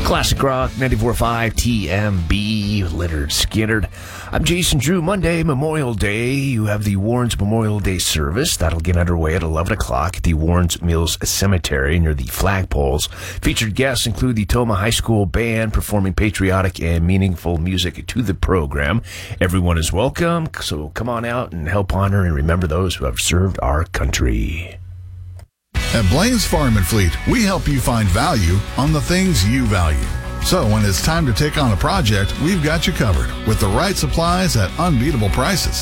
Classic Rock 94.5 TMB, Leonard Skinner. I'm Jason Drew. Monday, Memorial Day. You have the Warrens Memorial Day service. That'll get underway at 11 o'clock at the Warrens Mills Cemetery near the flagpoles. Featured guests include the Toma High School Band performing patriotic and meaningful music to the program. Everyone is welcome, so come on out and help honor and remember those who have served our country. At Blaine's Farm and Fleet, we help you find value on the things you value. So when it's time to take on a project, we've got you covered with the right supplies at unbeatable prices.